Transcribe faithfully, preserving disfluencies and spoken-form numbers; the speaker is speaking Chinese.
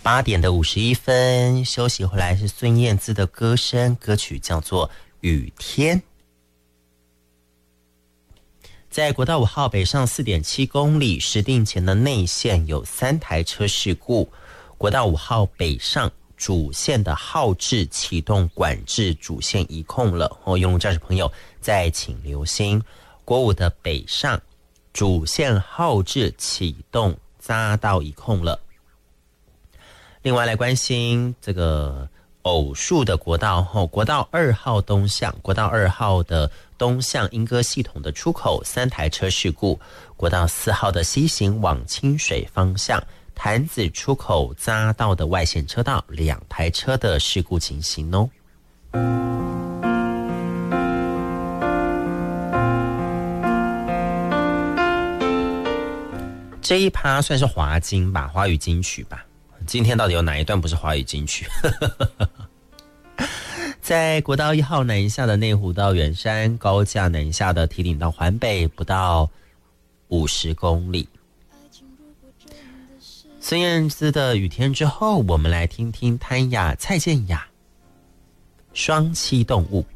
八点的五十一分，休息回来是孙燕姿的歌声，歌曲叫做《雨天》。在国道五号北上 四点七公里石碇前的内线有三台车事故，国道五号北上主线的号志启动管制主线移控了哦，用路驾驶朋友再请留心，国五的北上主线号志启动匝道移控了。另外来关心这个偶数的国道后，国道二号东向，国道二号的东向莺歌系统的出口三台车事故，国道四号的西行往清水方向潭子出口匝道的外线车道两台车的事故情形哦。这一趴算是华金吧，华语金曲吧。今天到底有哪一段不是华语金曲？在国道一号南下的内湖到圆山，高架南下的堤顶到环北不到五十公里。孙燕姿的《雨天》之后，我们来听听潘雅、蔡健雅《双栖动物》。